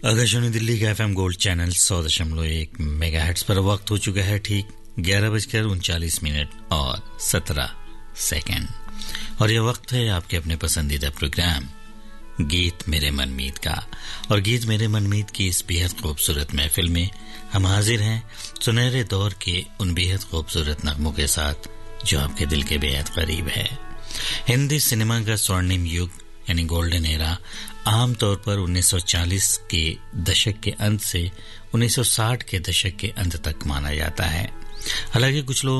आकाशवाणी दिल्ली का FM gold channel 100.1 megahertz पर वक्त हो चुका है ठीक 11:39 और 17 सेकंड और यह वक्त है आपके अपने पसंदीदा प्रोग्राम गीत मेरे मनमीत का। और गीत मेरे मनमीत की इस बेहद खूबसूरत महफिल में हम हाजिर हैं सुनहरे दौर के उन बेहद खूबसूरत नगमों के साथ जो आपके दिल के बेहद करीब है। हिंदी सिनेमा का स्वर्णिम युग यानी गोल्डन एरा आमतौर पर 1940 के दशक के अंत से 1960 के दशक के अंत तक माना जाता है। हालांकि कुछ लोग